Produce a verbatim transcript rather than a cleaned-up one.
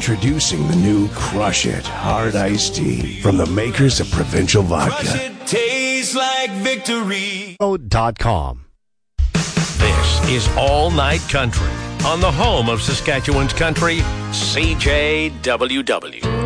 Introducing the new Crush It Hard Iced Tea from the makers of Provincial Vodka. Crush it, tastes like victory. Dot com. This is All Night Country on the home of Saskatchewan's country, C J W W.